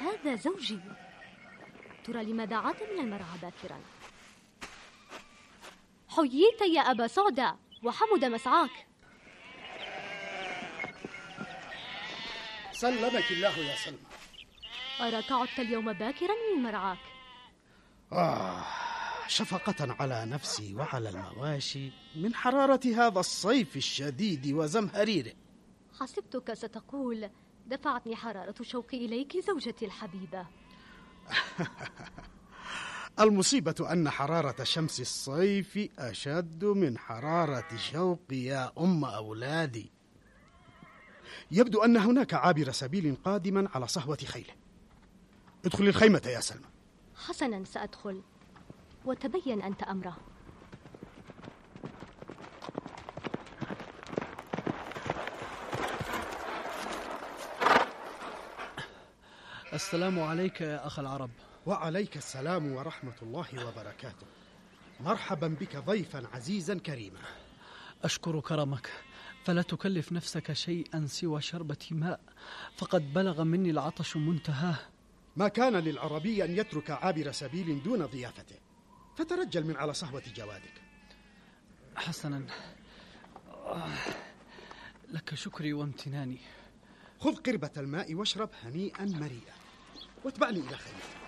هذا زوجي. ترى لماذا عاد من المرعى باكرا؟ حييت يا أبا سعدة وحمد مسعاك. سلمك الله يا سلمى. أراك عدت اليوم باكرا من مرعاك. شفقة على نفسي وعلى المواشي من حرارة هذا الصيف الشديد وزمهريره. حسبتك ستقول دفعتني حرارة شوقي إليك زوجتي الحبيبة. المصيبة أن حرارة شمس الصيف أشد من حرارة شوقي يا أم أولادي. يبدو أن هناك عابر سبيل قادما على صهوة خيله. ادخل الخيمة يا سلمى. حسنا، سأدخل وتبين أنت أمره. السلام عليك يا أخ العرب. وعليك السلام ورحمة الله وبركاته. مرحبا بك ضيفا عزيزا كريما. أشكر كرمك، فلا تكلف نفسك شيئا سوى شربة ماء، فقد بلغ مني العطش منتهاه. ما كان للعربي أن يترك عابر سبيل دون ضيافته، فترجل من على صهوة جوادك. حسنا، لك شكري وامتناني. خذ قربة الماء واشرب هنيئا مريئا، واتبعني إلى خيمتك.